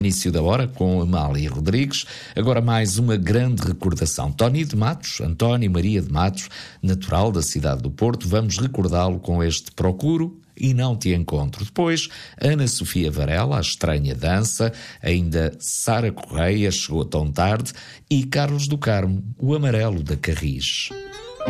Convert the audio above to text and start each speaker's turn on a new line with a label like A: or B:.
A: Início da hora com Amália Rodrigues, agora mais uma grande recordação. Tony de Matos, António Maria de Matos, natural da cidade do Porto, vamos recordá-lo com este Procuro e Não Te Encontro. Depois, Ana Sofia Varela, a estranha dança, ainda Sara Correia, Chegou Tão Tarde, e Carlos do Carmo, o amarelo da Carris.